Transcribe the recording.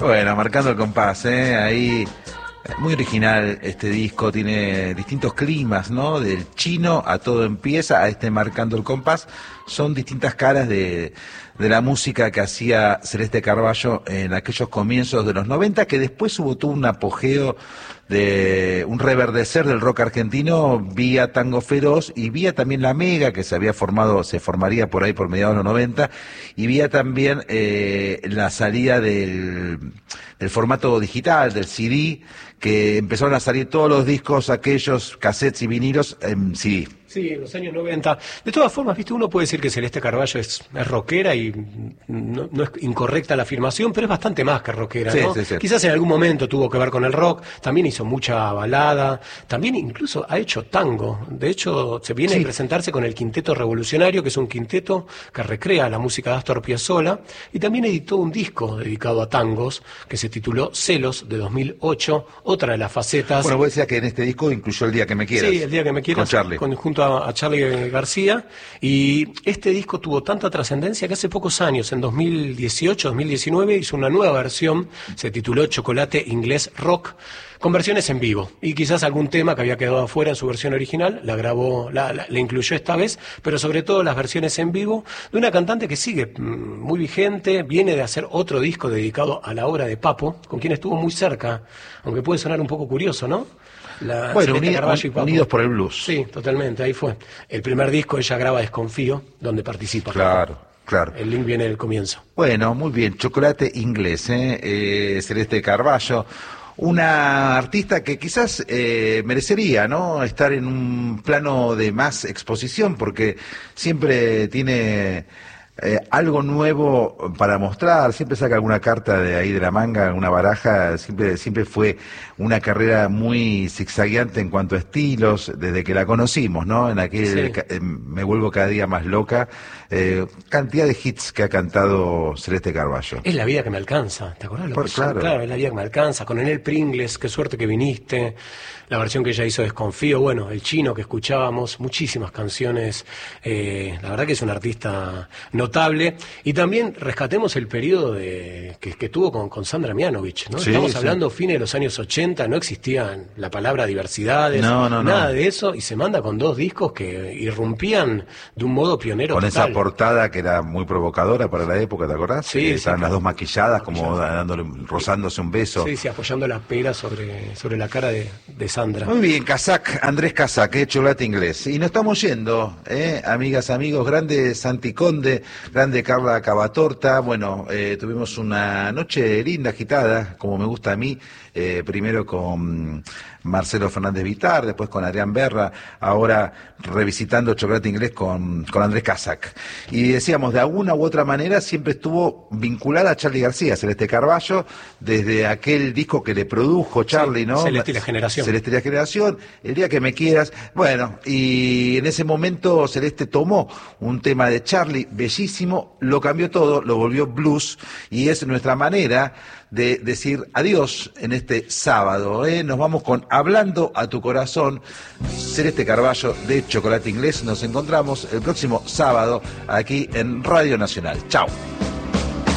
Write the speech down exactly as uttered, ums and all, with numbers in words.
Bueno, marcando el compás, ¿eh? Ahí, muy original este disco, tiene distintos climas, ¿no? Del chino a Todo Empieza, a este Marcando el Compás. Son distintas caras de, de la música que hacía Celeste Carballo en aquellos comienzos de los noventa, que después hubo todo un apogeo de un reverdecer del rock argentino vía Tango Feroz y vía también La Mega, que se había formado, se formaría por ahí por mediados de los noventa, y vía también eh, la salida del, del formato digital, del C D, que empezaron a salir todos los discos, aquellos cassettes y vinilos en C D. Sí, en los años noventa. De todas formas, viste, uno puede decir que Celeste Carballo es, es rockera y no, no es incorrecta la afirmación, pero es bastante más que rockera, sí, ¿no? Sí, sí. Quizás en algún momento tuvo que ver con el rock, también hizo mucha balada, también incluso ha hecho tango. De hecho, se viene sí. a presentarse con el Quinteto Revolucionario, que es un quinteto que recrea la música de Astor Piazzolla, y también editó un disco dedicado a tangos, que se tituló Celos, de dos mil ocho, otra de las facetas. Bueno, vos decías que en este disco incluyó El Día que me quieras. Sí, El Día que me quieras, con Charlie. Con, junto a Charlie García, y este disco tuvo tanta trascendencia que hace pocos años, en dos mil dieciocho, dos mil diecinueve, hizo una nueva versión, se tituló Chocolate Inglés Rock, con versiones en vivo, y quizás algún tema que había quedado afuera en su versión original, la grabó, la, la, la incluyó esta vez, pero sobre todo las versiones en vivo, de una cantante que sigue muy vigente, viene de hacer otro disco dedicado a la obra de Papo, con quien estuvo muy cerca, aunque puede sonar un poco curioso, ¿no? La bueno, uni, un, unidos por el blues. Sí, totalmente, ahí fue. El primer disco ella graba Desconfío, donde participa. Claro, claro. El link viene del comienzo. Bueno, muy bien, Chocolate Inglés, ¿eh? Eh, Celeste Carballo, una artista que quizás eh, merecería, ¿no?, estar en un plano de más exposición, porque siempre tiene Eh, algo nuevo para mostrar, siempre saca alguna carta de ahí de la manga, una baraja, siempre siempre fue una carrera muy zigzagueante en cuanto a estilos, desde que la conocimos, ¿no? En aquel sí. eh, Me vuelvo cada día más loca, eh, cantidad de hits que ha cantado Celeste Carballo. Es la vida que me alcanza, ¿te acordás? Lo Por, que claro. claro, es la vida que me alcanza, con Enel Pringles, qué suerte que viniste, la versión que ella hizo Desconfío, bueno, El Chino que escuchábamos, muchísimas canciones, eh, la verdad que es una artista notable, y también rescatemos el periodo de, que, que tuvo con, con Sandra Mianovich, ¿no? Sí, Estamos sí. hablando fines de los años ochenta, no existían la palabra diversidades, no, no, nada no. de eso, y se manda con dos discos que irrumpían de un modo pionero con total. Esa portada que era muy provocadora para la época, ¿te acordás? Sí, eh, sí, estaban claro. las dos maquilladas, Maquilladas. como dándole, rozándose un beso. Sí, sí, apoyando la pera sobre, sobre la cara de, de Sandra. Muy bien, Casac, Andrés Casac, eh, Chocolate Inglés. Y nos estamos yendo, eh, amigas, amigos, grande Santi Conde, grande Carla Cavatorta. Bueno, eh, tuvimos una noche linda, agitada, como me gusta a mí, eh, primero con Marcelo Fernández Vitar, después con Adrián Berra, ahora revisitando Chocolate Inglés con, con Andrés Casac. Y decíamos, de alguna u otra manera siempre estuvo vinculada a Charly García, Celeste Carballo, desde aquel disco que le produjo Charly, sí, ¿no? Celeste y la Generación. Celeste y la Generación, El Día que me quieras. Bueno, y en ese momento Celeste tomó un tema de Charly bellísimo, lo cambió todo, lo volvió blues, y es nuestra manera de decir adiós en este sábado, ¿eh? Nos vamos con Hablando a tu corazón, Celeste Carballo de Chocolate Inglés. Nos encontramos el próximo sábado aquí en Radio Nacional. Chao.